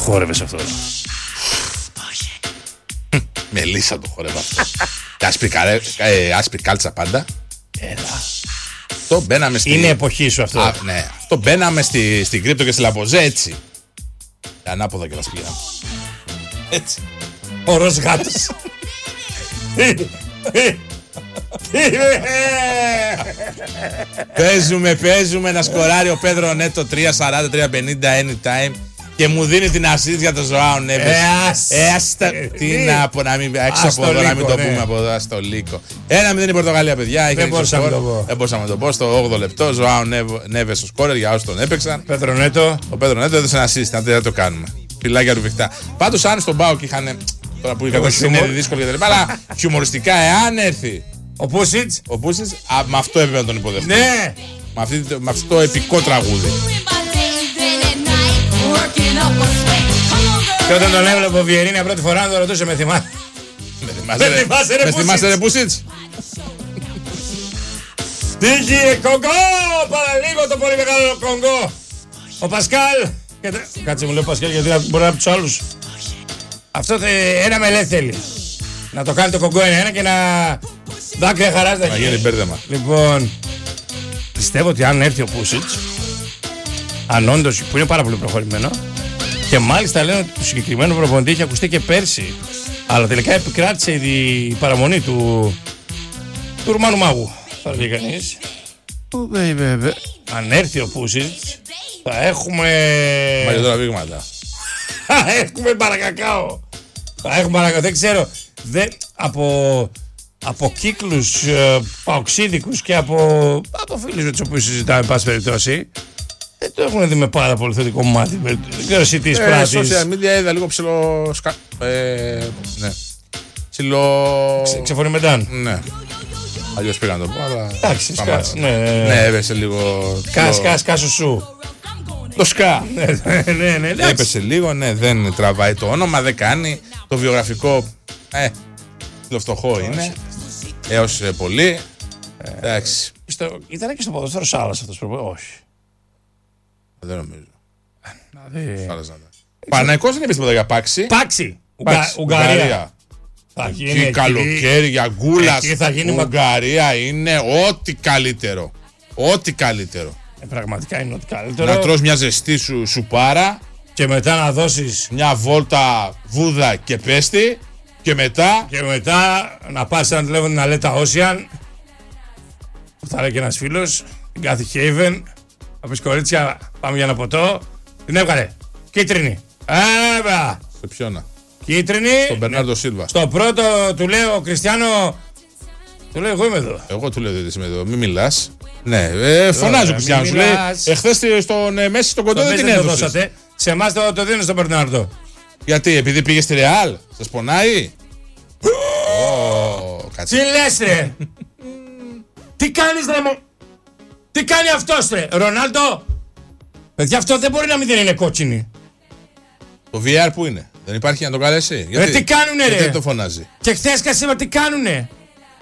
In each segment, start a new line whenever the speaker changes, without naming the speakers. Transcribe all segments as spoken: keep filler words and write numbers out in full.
χόρευες αυτό?
Μελίσσα το χόρευα αυτό. Άσπρη κάλτσα πάντα.
Έλα.
Αυτό μπαίναμε στη...
Είναι εποχή σου αυτό.
Α, ναι. Αυτό μπαίναμε στη, στην Κρύπτο και στη Λαμποζέ έτσι. Ανάποδα και τα σκυλιά. Έτσι.
Ορός γάτος.
Παίζουμε, παίζουμε να σκοράρει ο Πέδρο Νέτο τρία σαράντα τρία πενήντα anytime και μου δίνει την assist για το Ζωάο Νέβες. Έστα, τι να πω, να μην έξω από εδώ, να μην το πούμε από εδώ, στο Λύκο. Ένα μηδέν η Πορτογαλία, παιδιά.
Δεν μπορούσα να το πω.
Δεν μπορούσα να το πω. Στο όγδοο λεπτό, Ζωάο Νέβες ο σκόρερ για όσοι τον έπαιξαν.
Πέδρο Νέτο.
Ο Πέδρο Νέτο έδωσε ένα assist, δεν το κάνουμε. Φιλάκια ρουφιχτά. Πάντως, αν στον Πάοκ είχαν. Τώρα που η κατάσταση είναι δύσκολη και τα λοιπά, αλλά χιουμοριστικά, εάν έρθει
ο Πούσιτς,
ο Πούσιτς, α, με αυτό έπρεπε να τον υποδεχτεί.
Ναι!
Με, αυτή, με αυτό το επικό τραγούδι.
Και όταν τον έβλεπε ο Βιερίνια πρώτη φορά, να τον ρωτούσε, με θυμάσαι.
Με θυμάσαι ρε Πούσιτς.
Τύχη Κονγκό! Παραλίγο το πολύ μεγάλο Κονγκό. Ο Πασκάλ. Κάτσε μου λέει ο Πασκάλ γιατί μπορεί να πει τους άλλους. Αυτό ένα μελέ θέλει. Να το κάνει το Κονγκό ένα-ένα και να δάκρυα χαράς.
Να γίνει μπέρδεμα.
Λοιπόν, πιστεύω ότι αν έρθει ο Πούσιτς, αν όντως, που είναι πάρα πολύ προχωρημένο, και μάλιστα λένε ότι το συγκεκριμένο προπονητή είχε ακουστεί και πέρσι, αλλά τελικά επικράτησε η παραμονή του του Ρουμάνου μάγου. Θα λέει κανείς. Αν έρθει ο Πούσιτς, θα έχουμε...
Μαγιωτόρα βήγματα.
Θα έχουμε παρακακάο. Θα έχουμε παρακακάο. Δεν ξέρω. Δεν, από, από κύκλους ε, παοξίδικους και από, από φίλους με τους οποίους συζητάμε, πάση περιπτώσει, δεν το έχουν δει με πάρα πολύ θετικό μάτι. Δεν ξέρω εσύ τι εισπράττεις.
Ε, social media είδα λίγο ψηλό... Σκα... Ε, ναι. Ψηλό...
Ξε, ξεφορημεντάν.
Ναι. Αλλιώς πήγα να το πω, αλλά...
Εντάξει, σκά. Ναι, ναι, ναι.
Ναι, έπεσε λίγο...
Σκά, σκά, σκά σου σου.
Το σκά.
ναι, ναι, ναι,
έπεσε λίγο, ναι, δεν τραβάει το όνομα, δεν κάνει. Το βιογραφικό, ε, το φτωχό είναι. Έως ε, πολύ. Ε, εντάξει.
Στο, ήταν και στο ποδόσφαιρο Σάλας αυτός πρέπει, όχι.
Δεν νομίζω.
Δηλαδή...
Σάλας να ήταν. Παναϊκός δεν είπες τίποτα για Πάξη.
Πάξη.
Πάξη.
Ουγγαρία.
Ουγγαρία.
Θα γίνει
εκεί καλοκαίρι για γκούλας.
γίνει...
Ουγγαρία είναι ό,τι καλύτερο. Ό,τι καλύτερο.
Ε, πραγματικά είναι ό,τι καλύτερο.
Να τρως μια ζεστή σου σουπάρα.
Και μετά να δώσεις
μια βόλτα βούδα και πέστη. Και μετά
Και μετά να πας ένα τηλέφωνο να λέει τα Ocean. Που θα λέει και ένας φίλος. Την Κάθη Haven. Να πεις κορίτσια πάμε για ένα ποτό. Την έβγαλε κίτρινη. Έβα.
Σε ποιόνα?
Κίτρινη.
Στον Μπερνάρντο Σίλβα.
Στο πρώτο του λέω ο Κριστιάνο. Του λέω εγώ είμαι εδώ.
Εγώ του λέω δεν είμαι εδώ. Μην μιλάς. Ναι, ε, φωνάζει ο Κριστιάνο. Σου λέει εχθές στον ε, Μέση στον κοντό δεν την έδωσες.
Σε εμάς το, το δίνω στον Μπερνάρντο.
Γιατί, επειδή πήγε στη Ρεάλ, σας πονάει? oh,
Τι λες ρε? Τι κάνεις ρε με... Τι κάνει αυτός ρε? Ρονάλντο. Παιδιά αυτό δεν μπορεί να μην δεν είναι κότσινη.
Το βι αρ που είναι? Δεν υπάρχει να το καλέσει? Γιατί,
ρε τι κάνουνε
γιατί
ρε?
δεν το φωνάζει?
Και χθες και σήμερα τι κάνουνε?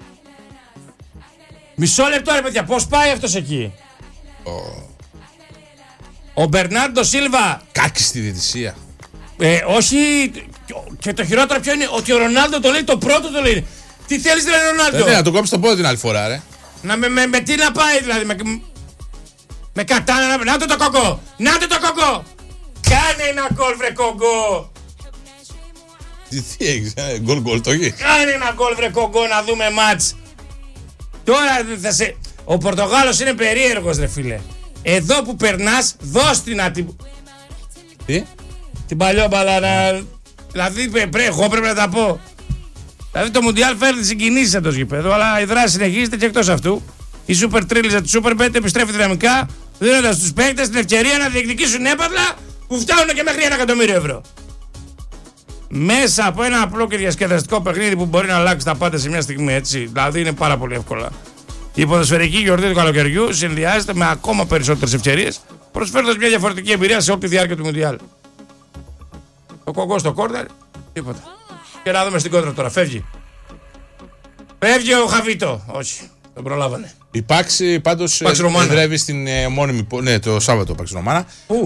Μισό λεπτό ρε παιδιά, πώς πάει αυτός εκεί?
Oh.
Ο Μπερνάρντο Σίλβα.
Κάκι στη διαιτησία.
Ε, όχι. Και το χειρότερο ποιο είναι? Ότι ο Ρονάλντο το λέει, το πρώτο το λέει. Τι θέλεις ρε Ρονάλντο?
Ε, ναι, να τον κόψει το πόδι την άλλη φορά ρε.
Να με, με, με τι να πάει δηλαδή? Με, με κατάνα να... Να το το κόκκο! Να το το κόκκο! Κάνε ένα γκολ βρε κόκκο!
Τι, τι έχεις, ε, γκολ γκολ το έχεις?
Κάνε ένα γκολ βρε κόκκο να δούμε μάτς. Τώρα θα σε... Ο Πορτογάλος είναι περίεργος ρε φίλε. Εδώ που περνάς δώσ' την να την...
Τι?
Την παλιόμπαλα να... Δηλαδή πρέ, εγώ πρέπει να τα πω. Δηλαδή το Μουντιάλ φέρνει συγκινήσεις εντός γηπέδου, αλλά η δράση συνεχίζεται και εκτός αυτού. Η Super Τρίλιζα του Super Bet επιστρέφει δυναμικά, δίνοντας στους παίκτες την ευκαιρία να διεκδικήσουν έπαθλα που φτάνουν και μέχρι ένα εκατομμύριο ευρώ. Μέσα από ένα απλό και διασκεδαστικό παιχνίδι που μπορεί να αλλάξει τα πάντα σε μια στιγμή, έτσι. Δηλαδή είναι πάρα πολύ εύκολα. Η ποδοσφαιρική γιορτή του καλοκαιριού συνδυάζεται με ακόμα περισσότερες ευκαιρίες, προσφέροντας μια διαφορετική εμπειρία σε όλη τη διάρκεια του Μουντιάλ. Το κόκκο στο κόρνερ, τίποτα. Και να δούμε στην κόντρα τώρα, φεύγει. Φεύγει ο Χαβίτο. Όχι, τον προλάβανε.
Η Πάξη πάντως εδρεύει στην ε, μόνιμη. Ναι, το Σάββατο Πάξη Ρωμάνα.
Πού?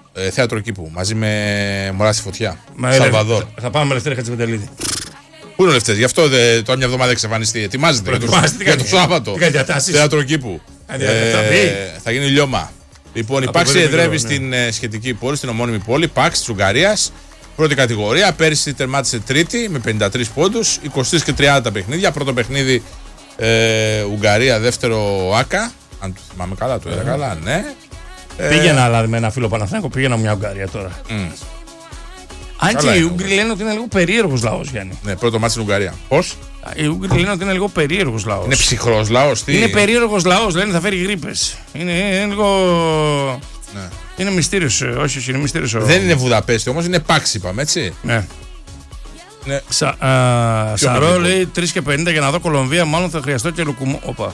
Ε, θέατρο κήπου μαζί με Μωρά στη Φωτιά.
Μα
Σαλβαδόρ.
Θα, θα πάμε με Λευτέρη Χατζηπετελίδη.
Πού είναι ο Λευτέρης, γι' αυτό δε, τώρα μια εβδομάδα εξαφανιστεί. Ετοιμάζεται για το Σάββατο. Θέατρο κήπου. Ε, θα γίνει λιώμα. Λοιπόν, η Παξ εδρεύει στην ε, σχετική πόλη, στην ομώνυμη πόλη, Παξ της Ουγγαρίας. Πρώτη κατηγορία. Πέρυσι τερμάτισε τρίτη με πενήντα τρεις πόντους. είκοσι τρία και τριάντα τα παιχνίδια. Πρώτο παιχνίδι ε, Ουγγαρία, δεύτερο Άκα. Αν το θυμάμαι καλά, το είδα καλά, ναι.
Πήγαινα αλλά με ένα φίλο Παναθηναϊκό, πήγαινα μια Ουγγαρία τώρα. Mm. Αν και οι Ούγγροι λένε ότι είναι λίγο περίεργος λαός, Γιάννη.
Ναι, πρώτο μάτι στην Ουγγαρία. Πώς?
Οι Ούγγροι λένε ότι είναι λίγο περίεργος λαός.
Είναι ψυχρός λαός, τι?
Είναι περίεργος λαός, λένε θα φέρει γρίπες. Είναι, είναι λίγο. Ναι. Είναι μυστήριος, όχι, όχι, είναι μυστήριος.
Δεν είναι Βουδαπέστη όμως, είναι Παξ, είπαμε, έτσι.
Ναι. Ναι. Σα, α, Σαρό λέει τρεις και πενήντα για να δω Κολομβία, μάλλον θα χρειαστώ και λουκουμό. Όπα.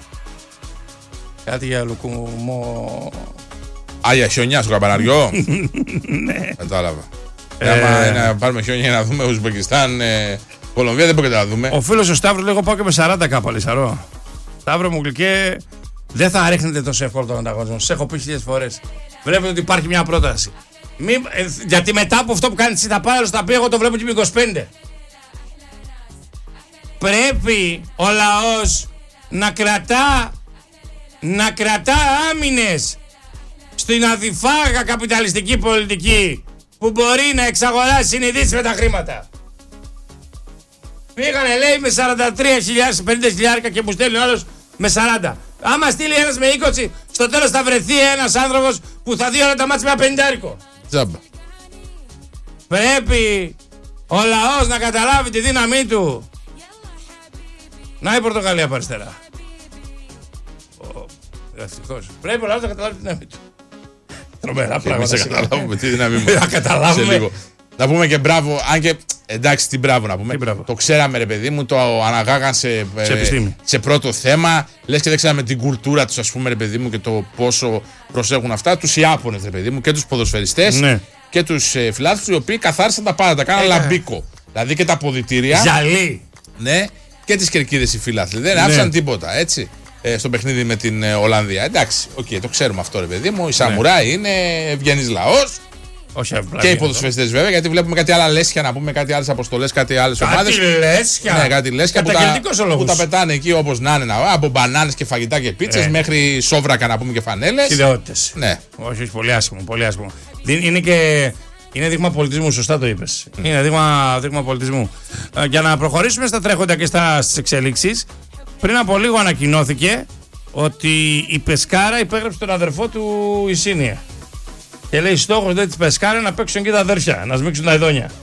Κάτι για λουκουμό.
Α, για χιονιά στο καμπαναριό.
Ναι.
Κατάλαβα. Ε, άμα είναι να πάρουμε χιόνια για να δούμε Ουσμπεκιστάν, ε, Κολομβία δεν μπορούμε να δούμε.
Ο φίλος ο Σταύρος λέει: εγώ πάω και με σαράντα κάπα, λέει Σαρό. Σταύρο μου γλυκέ, δεν θα ρίχνετε τόσο εύκολα τον ανταγωνισμό. Σας έχω πει χίλιες φορές. Βλέπετε ότι υπάρχει μια πρόταση. Μη, ε, γιατί μετά από αυτό που κάνετε εσύ τα πάρα στα πει, εγώ το βλέπω και με είκοσι πέντε. Πρέπει ο λαός να κρατά, να κρατά άμυνες στην αδιφάγα καπιταλιστική πολιτική που μπορεί να εξαγοράσει συνειδήσεις με τα χρήματα. Πήγανε λέει με σαράντα τρία χιλιάδες, πενήντα χιλιάδες και μου στέλνει ο άλλος με σαράντα. Άμα στείλει ένας με είκοσι, στο τέλος θα βρεθεί ένας άνθρωπος που θα δει όλα τα μάτια με ένα πενηντάρικο.
Τζάμπα.
Πρέπει ο λαός να καταλάβει τη δύναμή του. Να η Πορτογαλία από αριστερά. Ευτυχώς. Πρέπει ο λαός να καταλάβει τη δύναμή του. Τρομερά πράγματα.
Να καταλάβουμε τη δύναμή μας.
Να καταλάβουμε.
Να πούμε και μπράβο, αν και εντάξει, τι μπράβο να πούμε.
Μπράβο.
Το ξέραμε, ρε παιδί μου, το αναγάγαν σε,
σε,
σε πρώτο θέμα. Λες και δεν ξέραμε την κουλτούρα τους, ας πούμε, ρε παιδί μου, και το πόσο προσέχουν αυτά. Τους Ιάπωνες, ρε παιδί μου, και τους ποδοσφαιριστές, ναι, και τους ε, φιλάθλους, οι οποίοι καθάρισαν τα πάντα. Τα κάναν ε, λαμπίκο. Δηλαδή και τα αποδυτήρια.
Ζαλί.
Ναι, και τις κερκίδες οι φιλάθλοι. Δεν ναι. άφησαν τίποτα, έτσι. Ε, στο παιχνίδι με την ε, Ολλανδία. Εντάξει, okay, το ξέρουμε αυτό, ρε παιδί μου. Οι Σαμουράι ναι. είναι ευγενής λαός.
Όχι,
και οι ποδοσφαιριστές βέβαια, γιατί βλέπουμε κάτι άλλα λέσχια να πούμε, κάτι άλλες αποστολές, κάτι άλλες ομάδες.
Κάτι λέσχια.
Ναι, κάτι λέσχια που τα, που τα πετάνε εκεί όπως να είναι, από μπανάνες και φαγητά και πίτσες ε. μέχρι σόβρακα να πούμε και φανέλες.
Ιδεότητες.
Ναι.
Όχι, όχι, πολύ άσχημο, πολύ άσχημο. Είναι και. Είναι δείγμα πολιτισμού, σωστά το είπες. Mm. Είναι δείγμα, δείγμα πολιτισμού. Ε, για να προχωρήσουμε στα τρέχοντα και στις εξελίξεις, πριν από λίγο ανακοινώθηκε ότι η Πεσκάρα υπέγραψε τον αδερφό του Ισίνια. Και λέει στόχος δεν της Πεσκάρα είναι να παίξουν και τα αδέρφια, να σμίξουν τα ειδόνια.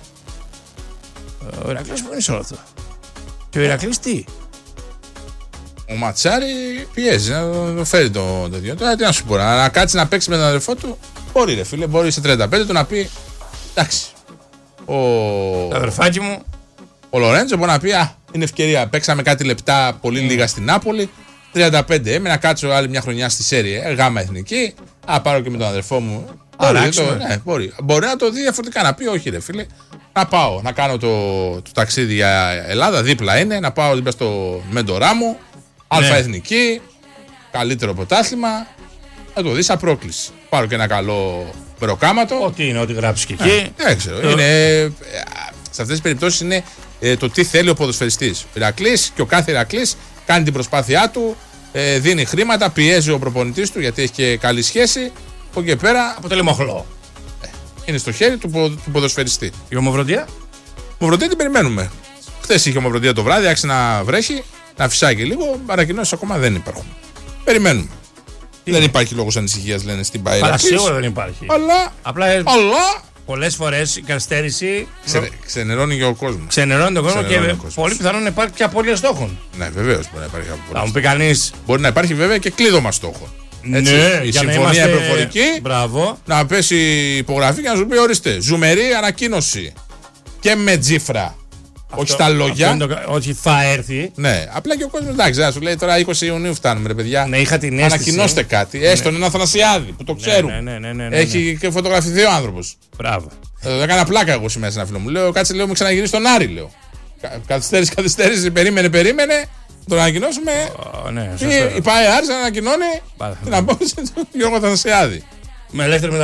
Ο Ηρακλής που είναι σε όλο αυτό. Και ο Ηρακλής τι?
Ο Ματσάρη πιέζει να το φέρει το τέτοιο. Τώρα τι να σου πω, να κάτσει να παίξει με τον αδερφό του. Μπορεί ρε φίλε, μπορεί σε τριάντα πέντε του να πει εντάξει. Ο...
Το αδερφάκι μου.
Ο Λορέντζο μπορεί να πει α, είναι ευκαιρία. Παίξαμε κάτι λεπτά πολύ mm. λίγα στην Νάπολη. τριάντα πέντε έμεινε να κάτσω άλλη μια χρονιά στη Σέρια, ε, γάμα εθνική. Α, πάρω και με τον αδερφό μου. Μπορεί, το, ναι, μπορεί. μπορεί να το δει διαφορετικά, να πει όχι ρε φίλε. Να πάω, να κάνω το, το ταξίδι για Ελλάδα, δίπλα είναι. Να πάω δίπλα στο μέντορά μου. Αλφα ναι. εθνική. Καλύτερο πρωτάθλημα. Να το δει σαν πρόκληση. Πάρω και ένα καλό μεροκάματο.
Ό,τι είναι, ό,τι γράψει και εκεί.
Δεν ξέρω. Το... Είναι, σε αυτές τις περιπτώσεις είναι ε, το τι θέλει ο ποδοσφαιριστής. Ο Ηρακλής και ο κάθε Ηρακλής κάνει την προσπάθειά του, ε, δίνει χρήματα, πιέζει ο προπονητής του γιατί έχει και καλή σχέση. Από εκεί πέρα.
Αποτελεί μοχλό.
Ε, είναι στο χέρι του, του ποδοσφαιριστή.
Η Ομοβροντία.
Η Ομοβροντία την περιμένουμε. Χθες είχε Ομοβροντία το βράδυ, άρχισε να βρέχει, να φυσάει και λίγο. Ανακοινώσεις ακόμα δεν υπάρχουν. Περιμένουμε. Τι δεν είναι. Υπάρχει λόγος ανησυχίας, λένε στην Παΐρα.
Σίγουρα δεν υπάρχει.
Αλλά.
Απλά.
Αλλά
πολλές φορές η καθυστέρηση.
Ξε, ξενερώνει και ο κόσμος.
Ξενερώνει τον κόσμο και κόσμος. Πολύ πιθανόν να υπάρχει και απώλεια στόχων.
Ναι, βεβαίως μπορεί να υπάρχει απώλεια.
Θα μου πει κανείς.
Μπορεί να υπάρχει βέβαια και κλείδωμα στόχων. Έτσι,
ναι,
η
για
συμφωνία
να είμαστε...
προφορική.
Μπράβο.
Να πέσει υπογραφή και να σου πει ορίστε. Ζουμερή ανακοίνωση. Και με τζίφρα. Αυτό, όχι στα λόγια.
Το, όχι θα έρθει.
Ναι, απλά και ο κόσμος εντάξει, να σου λέει τώρα είκοσι Ιουνίου φτάνουμε, ρε παιδιά.
Ναι, είχα την αίσθηση.
Ανακοινώστε κάτι. Ναι. Έστω ένα Αθανασιάδη που το ξέρουν.
Ναι, ναι, ναι, ναι, ναι,
έχει ναι. και φωτογραφηθεί ο άνθρωπος.
Μπράβο.
Ε, έκανα πλάκα εγώ σήμερα σε ένα φίλο μου. Λέω κάτσε, λέω, μου ξαναγυρίσει στον Άρη, λέω. Καθυστέρηση, καθυστέρηση, περίμενε, περίμενε. Το ανακοινώσουμε.
Oh, ναι,
η ΠΑΕ άρχισε να ανακοινώνει. Να πω στον Γιώργο Αθανασιάδη.
Με ελεύθερη μεταγραφή.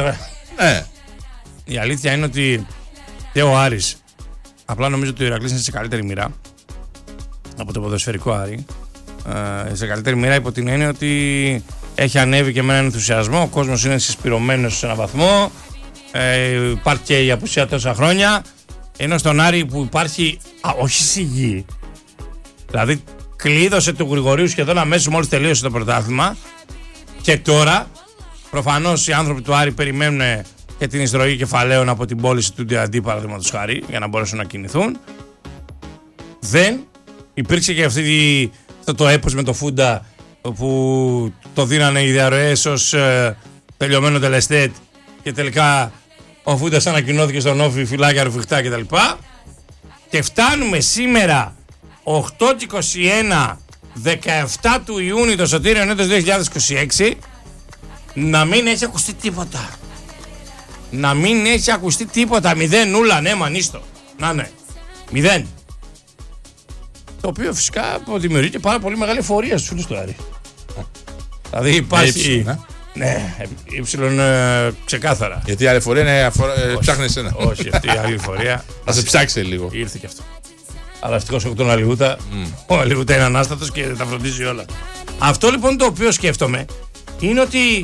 Ναι.
Η αλήθεια είναι ότι και ο Άρης, απλά νομίζω ότι ο Ηρακλής είναι σε καλύτερη μοίρα από το ποδοσφαιρικό Άρη. Ε, σε καλύτερη μοίρα υπό την έννοια ότι έχει ανέβει και με έναν ενθουσιασμό. Ο κόσμος είναι συσπηρωμένος σε έναν βαθμό. Ε, υπάρχει και η απουσία τόσα χρόνια. Ενώ στον Άρη που υπάρχει, α, όχι σιγή. Δηλαδή κλείδωσε του Γρηγορίου σχεδόν αμέσως μόλις τελείωσε το πρωτάθλημα. Και τώρα προφανώς οι άνθρωποι του Άρη περιμένουν και την εισρωή κεφαλαίων από την πώληση του Ντιαντί, παραδείγματος χάρη, για να μπορέσουν να κινηθούν. Δεν υπήρξε και αυτή, αυτό το έπος με το Φούντα που το δίνανε οι διαρροές ως ε, τελειωμένο τελεστέτ και τελικά ο Φούντας ανακοινώθηκε στον Όφη φυλάκια ρουφιχτά κτλ. Και φτάνουμε σήμερα οκτώ και είκοσι ένα, δεκαεπτά του Ιούνιου το Σωτήριο έτος δύο χιλιάδες είκοσι έξι να μην έχει ακουστεί τίποτα. Να μην έχει ακουστεί τίποτα. Μηδέν, νούλα, ναι, μανίστο. Να ναι. Μηδέν. Το οποίο φυσικά δημιουργεί και πάρα πολύ μεγάλη εφορία στους φίλους του Άρη. Δηλαδή υπάρχει.
Ναι,
ναι ύψιλον ε, ξεκάθαρα.
Γιατί η άλλη εφορία είναι αφορά, ε, ψάχνει εσένα.
Όχι, αυτή η άλλη εφορία.
Θα σε ψάξει λίγο.
Ήρθε και αυτό. Αλλά ευτυχώς έχω τον Αλιγούτα. Mm. Ο Αλιγούτα είναι ανάστατος και τα φροντίζει όλα. Αυτό λοιπόν το οποίο σκέφτομαι είναι ότι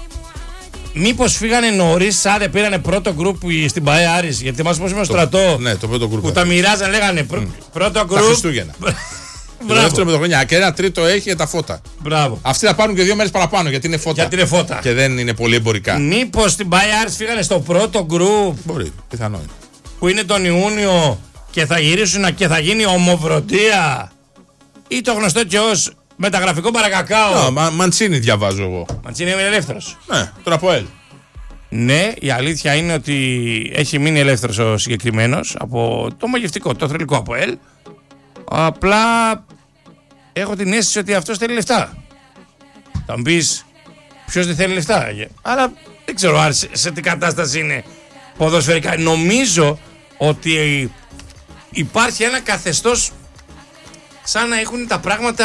μήπως φύγανε νωρίς, άντε πήρανε πρώτο γκρουπ στην ΠΑΕ Άρης, γιατί μας πως είμαι στο στρατό.
Ναι, το πρώτο γκρουπ.
Που τα μοιράζαν, λέγανε πρω, mm. πρώτο γκρουπ.
Τα Χριστούγεννα. Το δεύτερο με το χρονιά. Και ένα τρίτο έχει για τα φώτα.
Μπράβο.
Αυτοί θα πάρουν και δύο μέρες παραπάνω γιατί είναι φώτα.
Γιατί είναι φώτα.
Και δεν είναι πολύ εμπορικά.
Μήπως στην ΠΑΕ Άρης φύγανε στο πρώτο γκρουπ.
Μπορεί, πιθανό είναι.
Που είναι τον Ιούνιο και θα γυρίσουν και θα γίνει ομοβροντία. Ή το γνωστό και ως μεταγραφικό παρακακάο.
No, Μαντσίνη διαβάζω εγώ.
Μαντσίνη είναι ελεύθερος.
Ναι, τον ΑΠΟΕΛ.
Ναι, η αλήθεια είναι ότι έχει μείνει ελεύθερος ο συγκεκριμένος από το μαγευτικό, το θρυλικό ΑΠΟΕΛ. Απλά έχω την αίσθηση ότι αυτός θέλει λεφτά. Θα μου πεις ποιος δεν θέλει λεφτά. Αλλά δεν ξέρω αν σε, σε τι κατάσταση είναι ποδοσφαιρικά. Νομίζω ότι υπάρχει ένα καθεστώς σαν να έχουν τα πράγματα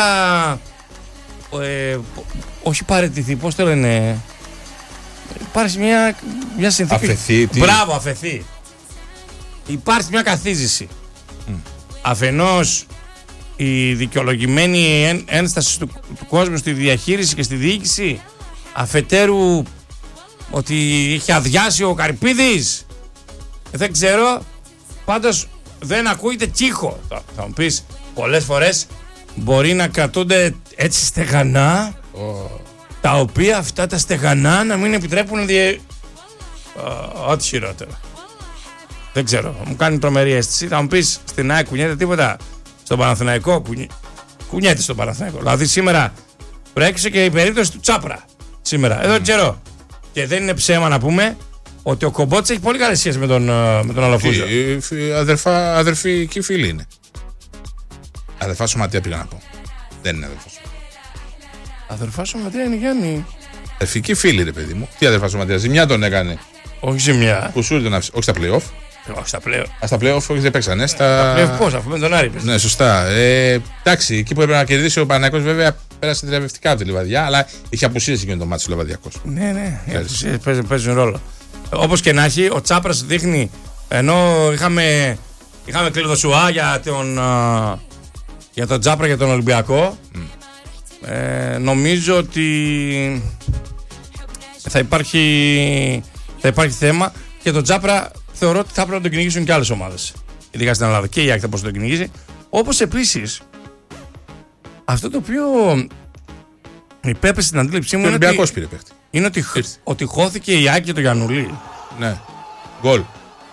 ε, όχι παραιτηθεί, πώς το λένε. Υπάρχει μια, μια συνθήκη.
Αφαιθεί, τι?
Μπράβο, αφαιθεί. Υπάρχει μια καθίζηση. Mm. Αφενός η δικαιολογημένη εν, ένσταση του, του κόσμου στη διαχείριση και στη διοίκηση. Αφετέρου ότι είχε αδειάσει ο Καρυπίδης. Δεν ξέρω. Πάντως δεν ακούγεται κύχο. Θα, θα μου πεις, πολλές φορές μπορεί να κρατούνται έτσι στεγανά. Oh. Τα οποία αυτά τα στεγανά να μην επιτρέπουν να διε... ό,τι χειρότερο. Δεν ξέρω, μου κάνει τρομερή αίσθηση. Θα μου πεις, στην ΑΕΚ κουνιέται τίποτα. Στον Παναθηναϊκό κουνι... κουνιέται στον Παναθηναϊκό. Δηλαδή σήμερα προέκυψε και η περίπτωση του Τσάπρα. Σήμερα, εδώ mm. καιρό. Και δεν είναι ψέμα να πούμε ότι ο Κομπότης έχει πολύ καλή σχέση με τον, με τον Αλαφούζο.
Αδερφά, αδερφική φίλη είναι. Αδερφά σωματεία πήγα να πω. Δεν είναι αδερφά.
Αδερφά σωματεία είναι Γιάννη.
Αδερφική φίλη, ρε παιδί μου. Τι αδερφά σωματεία, ζημιά τον έκανε.
Όχι ζημιά.
Που σου ήρθε, όχι στα playoff.
Όχι στα playoff.
Α, στα playoff όχι δεν παίξανε.
Στα playoff πώς, αφού με τον Άρη.
Ναι, σωστά. Ε, εντάξει, εκεί που έπρεπε να κερδίσει ο Παναθηναϊκός βέβαια πέρασε τριαβευτικά από τη Λιβαδιά, αλλά είχε απουσίες εκείνο το μάτι του Λιβαδιάκος.
Ναι, ναι, οι απουσίες παίζουν, παίζουν ρόλο. Όπως και να έχει, ο Τσάπρας δείχνει, ενώ είχαμε, είχαμε κλειδοσουά για τον, για τον Τσάπρα για τον Ολυμπιακό. Mm. Ε, νομίζω ότι θα υπάρχει, θα υπάρχει θέμα και τον Τσάπρα θεωρώ ότι θα πρέπει να τον κυνηγήσουν και άλλες ομάδες. Ειδικά στην Ελλάδα και η ΑΕΚ θα πώς τον κυνηγήσει. Όπως επίσης αυτό το οποίο υπέπεσε στην αντίληψή μου είναι ότι,
πήρε παίχτη.
είναι ότι, ότι χώθηκε η ΑΕΚ και το Γιαννουλί.
Ναι, γκολ.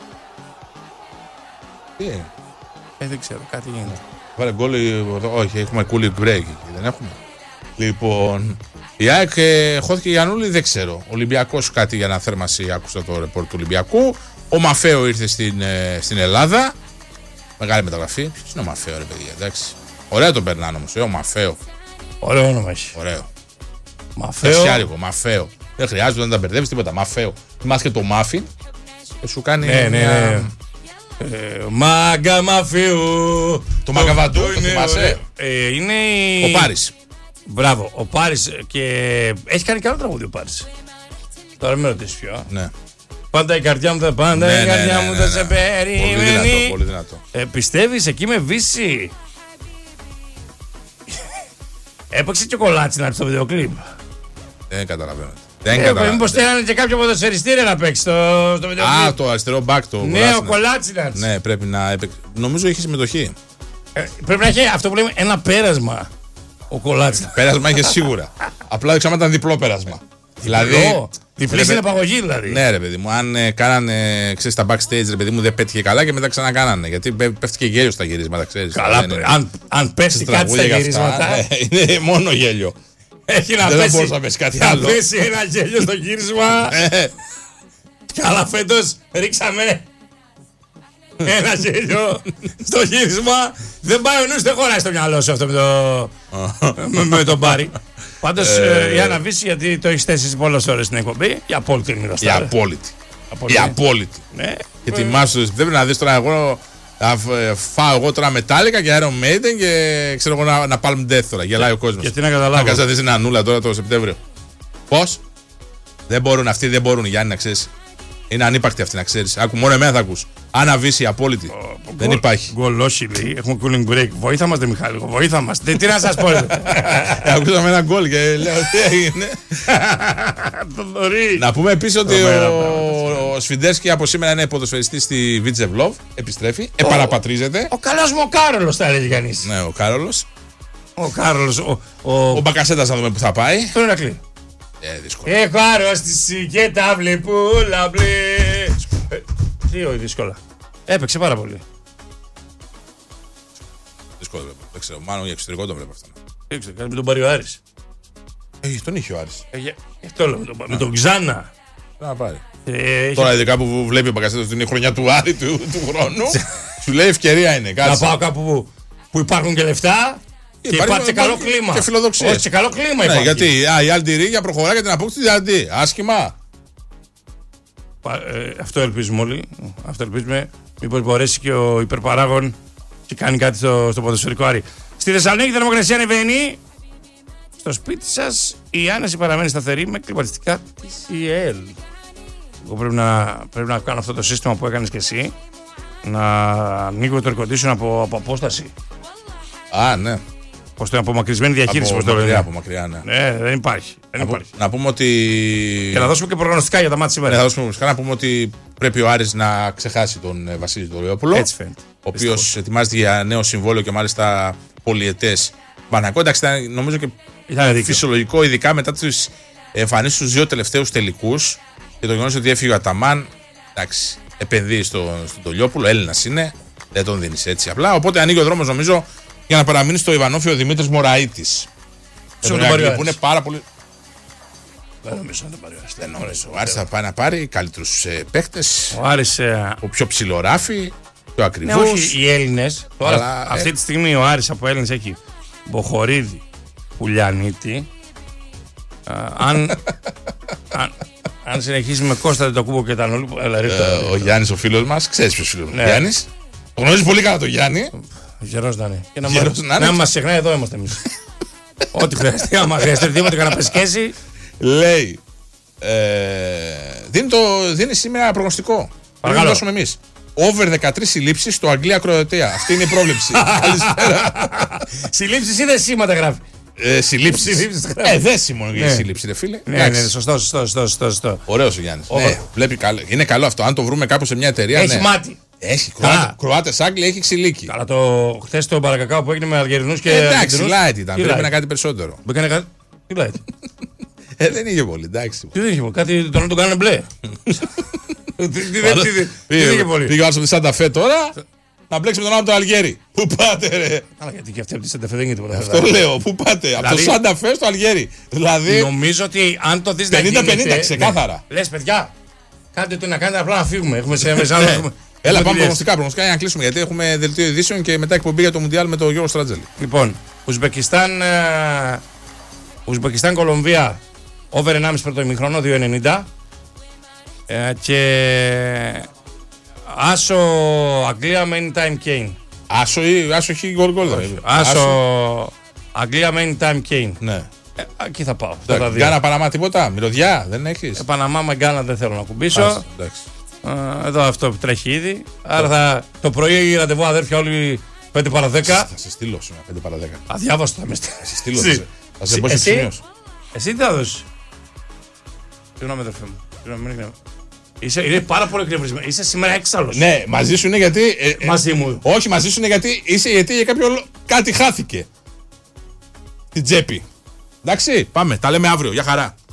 Τι είναι?
Ε, δεν ξέρω, κάτι γίνεται.
Βάλε γκολ, όχι, έχουμε κούλι break, δεν έχουμε. Λοιπόν, η ΑΕΚ ε, χώθηκε Γιαννούλη, δεν ξέρω. Ολυμπιακός κάτι για να θέρμαση, άκουσα το ρεπόρτ του Ολυμπιακού. Ο Μαφέο ήρθε στην, ε, στην Ελλάδα. Μεγάλη μεταγραφή. Ποιος είναι ο Μαφέο, ρε παιδιά, εντάξει. Ωραίο τον περνάνε όμως, ε, ο Μαφέο.
Ωραίο όνομα έχει.
Ωραίο.
Μαφέο.
Μαφέο. Δεν χρειάζεται να τα μπερδεύεις τίποτα. Μαφέο. Θυμάσαι και το Μάφιν και σου κάνει.
Ναι, ναι, ναι. Ε, μάγκα Μαφέο.
Το Μαγκαβαντού, το θυμάσαι.
Ε, είναι
ο Πάρης.
Μπράβο, ο Πάρης και έχει κάνει καλό τραγούδι ο Πάρης. Τώρα με ρωτήσεις ποιο.
Ναι.
Πάντα η καρδιά μου θα, πάντα
Ναι,
η
ναι,
καρδιά
ναι,
μου
ναι,
θα
ναι.
σε περιμένει.
Πολύ δυνατό, πολύ δυνατό.
Ε, πιστεύεις εκεί με Βύση? Έπαιξε και ο Κολάτσινας στο βίντεο κλιπ.
Δεν καταλαβαίνω. Δεν
Ε,
καταλαβαίνω.
μήπως στέλνανε και κάποιο ποδοσφαιριστή ρε να παίξει στο, στο βίντεο
Α,
κλιπ.
το αριστερό back το.
Ναι,
Κολάτσινας.
ο Κολάτσινας.
Ναι, πρέπει να έπαιξε. Νομίζω είχε συμμετοχή.
Ε, πρέπει να έχει αυτό που λέμε ένα πέρασμα ο Κολάτσινας.
Πέρασμα είχε σίγουρα. Απλά δεν ξέρω αν ήταν διπλό πέρασμα. Δηλαδή.
Διπλή στην επαγωγή δηλαδή.
Ναι, ρε παιδί μου, αν ε, κάνανε ξέρεις, τα backstage, ρε παιδί μου, δεν πέτυχε καλά και μετά ξανακάνανε. Γιατί πέ- πέφτει και γέλιο στα γυρίσματα, ξέρεις.
Καλά,
Δεν είναι-
αν, αν πέσει
στις
κάτι στα
τραγούδια και
γυρίσματα.
αυτά, ναι, είναι μόνο γέλιο.
Έχει να
Δεν θα
πέσει,
μπορούσα να πέσει κάτι
να
άλλο.
πέσει ένα γέλιο στο γύρισμα.
Ε,
Καλά, φέτος ρίξαμε ένα γέλιο στο γύρισμα. Δεν πάει ο νους, δεν χωράει στο μυαλό σου αυτό με, το... με, με τον Πάρη. Πάντως ε, η Άννα Βύση, γιατί το έχεις θέσει πολλές ώρες στην εκπομπή, η απόλυτη είναι
Η απόλυτη. Η απόλυτη.
Ναι.
Και ετοιμάσου, πρέπει να δεις τώρα εγώ. Να φάω εγώ τώρα Metallica και Iron Maiden και ξέρω εγώ να, να Palm Death τώρα. Γελάει ο κόσμος.
Γιατί να καταλάβω.
Να κάτσεις να δεις την Ανούλα τώρα το Σεπτέμβριο. Πώς? Δεν μπορούν αυτοί, δεν μπορούν Γιάννη να ξέρεις. Είναι ανύπαρκτοι αυτοί να ξέρεις. Άκου, μόνο εμένα θα ακούς. Άννα Βύση, απόλυτη. Δεν υπάρχει.
Γκολόσιλοι, έχουμε cooling break. Βοήθα μας, δε Μιχάλη, βοήθα μας. Τι να σας πω.
Ε, Ακούσαμε ένα γκολ και λέω τι έγινε. Να πούμε επίσης ότι ο, ο Σφιντέρσκι από σήμερα είναι ποδοσφαιριστής στη Βίτσεβλόβ. Επιστρέφει, επαναπατρίζεται.
Ο καλός μου ο Κάρολος θα έλεγε κανείς.
Ναι, ο Κάρολος.
Ο Κάρολος, ο... ο...
Ο Μπακασέτας να δούμε που θα πάει.
Τον Ηρακλή.
Ε, δύσκολο.
Έχω αρρώστηση και τα βλέπουλα μπλε. Ε, Τι όχι δύσκολα. Έπαιξε πάρα πολύ.
Δύσκολο βλέπω. Δεν ξέρω, μάλλον για εξωτερικό το βλέπω αυτό.
Έξε, κάτι με τον Πάρη ο Άρης.
Ε, τον είχε ο Άρης.
Ε, για- Αυτό λέω με τον, με τον Ξάνα.
Να πάρει.
Ε, είχε-
Τώρα ειδικά που βλέπει ο Μπακασέτας ότι είναι η χρονιά του Άρη του, του χρόνου. Σου λέει ευκαιρία είναι.
να
Κάτσε.
πάω κάπου που, που υπάρχουν και λεφτά και
Υπάρχει-
υπάρχει και καλό
υπάρχει
κλίμα.
και φιλοδοξίες.
Όχι, και καλό κλίμα
Ναι,
υπάρχει.
γιατί α, η Αλντιρίγια προχωράει για την απόκτηση της Αλντί. Άσχημα.
Πα- ε, αυτό ελπίζουμε όλοι. Αυτό ελπίζουμε. Μήπως μπορέσει και ο υπερπαράγων και κάνει κάτι στο, στο ποδοσφαιρικό Άρη. Στη Θεσσαλονίκη η θερμοκρασία ανεβαίνει. Στο σπίτι σας η άνεση παραμένει σταθερή με κλιματιστικά τι σι ελ. Εγώ πρέπει να, πρέπει να κάνω αυτό το σύστημα που έκανες και εσύ. Να ανοίγω το air condition από, από απόσταση.
Α, ναι.
Πώς το είναι, απομακρυσμένη διαχείριση,
Από
πώς το
μακριά,
λένε.
από μακριά, ναι.
Ναι, δεν υπάρχει. Δεν
Να, πού-
υπάρχει.
να πούμε ότι.
Και να δώσουμε και προγνωστικά για τα μάτια
Ναι,
σήμερα.
θα δώσουμε μουσικά να πούμε ότι πρέπει ο Άρης να ξεχάσει τον ε, Βασίλη Δωριόπουλο.
Έτσι φαίνεται.
Ο οποίο ετοιμάζεται για νέο συμβόλαιο και μάλιστα πολυετές. Πανακό, εντάξει, ήταν νομίζω και
Ήταν δίκαιο.
φυσιολογικό, ειδικά μετά τις εμφανίσεις στους δύο τελευταίους τελικούς και το γεγονός ότι έφυγε ο Αταμάν. Εντάξει, επενδύει στο, στον Τολιόπουλο, Έλληνας είναι, δεν τον δίνεις έτσι απλά. Οπότε ανοίγει ο δρόμος νομίζω για να παραμείνει στο Ιβανόφι ο Δημήτρης Μωραΐτης.
Στον τον πάρει ο
που
Άρης.
είναι πάρα πολύ.
Δεν νομίζω να τον πάρει ο Άρης.
Δεν νομίζω. Ο Άρης θα πάει να πάρει καλύτερους ε, παίκτες,
Ο Άρης. ε,
ο πιο ψηλοράφι, πιο
Ναι,
ακριβώς.
όχι οι Έλληνες. Τώρα,
Αλλά, ε,
αυτή τη στιγμή ο Άρης από Έλληνες έχει Μποχορίδη, Πουλιανίτη. Α, αν, αν, αν συνεχίσει με Κώστα Τετοκούμπο και Τανούλη. Έλα, ρίχτω,
Ε,
ρίχτω.
ο Γιάννης ο φίλος μας, ξέρεις ποιος φίλος
Ναι.
ο Γιάννης. Το γνωρίζεις πολύ καλά τον Γιάννη.
Γερός να είναι. Και να,
Γερός
μας-
να είναι.
να μας ξεχνάει, εδώ είμαστε εμείς. Ό,τι χρειαστεί, άμα χρειαστεί τίποτα και να πεσκέσει.
Λέει. Ε, δίνει, το, δίνει σήμερα προγνωστικό. Πρέπει να
Παρακαλώ.
το δώσουμε εμείς. Over δεκατρείς συλλήψεις στο Αγγλία-Κροατία. Αυτή είναι η πρόβλεψη. Καλησπέρα.
Συλλήψεις ή δεσίματα γράφει.
ε, συλλήψεις.
Συλλήψεις γράφει.
Ε, δέσιμο για
Ναι.
σύλληψη, ρε φίλε.
Ναι,
Εντάξει.
ναι, σωστό, σωστό, σωστό, σωστό, σωστό.
Ωραίος ο Γιάννης.
Over.
Ναι, βλέπει καλό. Είναι καλό αυτό. Αν το βρούμε κάπου σε μια εταιρεία.
Έχει
ναι.
μάτι.
Έχει.
Καλά.
Κροάτε, Κροάτες Άγγλοι έχει ξυλίκι.
Αλλά το χθες το παρακακάο που έγινε με Αλγερινούς και.
Ε, εντάξει,
Αργεντινούς,
light ήταν.
τι
Πρέπει
light?
να κάτι περισσότερο.
Που έκανε κάτι. Τι λέει.
Ε, δεν είχε πολύ, εντάξει.
Τι δεν είχε πολύ. Κάτι τον να τον κάνανε μπλε. Τι τι- τι- τι- τι- τι δεν είχε πολύ.
Πήγα από τη Σανταφέ τώρα να μπλέξει με τον άλλο τον Αλγέρι. Πού πάτε, ρε.
Αλλά γιατί και αυτή από τη Σανταφέ δεν γίνεται
Αυτό
τίποτα.
λέω. Πού πάτε. Από το
Δηλαδή-
Σανταφέ στο Αλγέρι. Δηλαδή.
Νομίζω ότι αν το δεις να
πενήντα
γίνεται,
πενήντα, ξεκάθαρα.
ναι. Λες παιδιά, κάντε το να κάνετε απλά να φύγουμε. Έχουμε σε μέσα.
Ναι.
έχουμε-
Έλα,
έχουμε
πάμε
δουλειές.
προγνωστικά. Προγνωστικά για να κλείσουμε γιατί έχουμε δελτίο ειδήσεων και μετά εκπομπή για το Μουντιάλ με τον Γιώργο Στρατζέλη.
Λοιπόν, Ουσμπεκιστάν, ε, Ουσμπεκιστάν Κολομβία, over ενάμιση πρώτο ημιχρόνο, δύο ενενήντα. Ε, και Άσο Αγγλία main time Kane.
Άσο ή άσο έχει γκολ γκολ. δηλαδή.
Άσο Αγγλία main time Kane.
Ναι.
Ε, εκεί θα πάω.
Γκάνα, Παναμά, τίποτα. Μυρωδιά, δεν έχεις.
Ε, Παναμά με Γκάνα δεν θέλω να κουμπίσω.
Άς,
ε, εδώ αυτό τρέχει ήδη. Άρα θα, το πρωί ραντεβού αδέρφια όλοι πέντε παρά δέκα.
Θα σε στείλω σήμερα πέντε παρά δέκα.
Αδιάβαστο θα με στείλω.
Θα σε στείλω. Θα σε, θα σε πω σε σημείωση.
Εσύ τι θα δώσεις. Συγγνώμη, αδερφέ μου. Συγγνώμη, Είσαι, είναι πάρα πολύ εκνευρισμένο. Είσαι σήμερα έξαλλος.
Ναι, μαζί σου είναι γιατί. Ε,
μαζί μου.
Όχι, μαζί σου είναι γιατί είσαι γιατί για κάποιο λόγο κάτι χάθηκε. Την τσέπη. Εντάξει, πάμε. Τα λέμε αύριο. Γεια χαρά.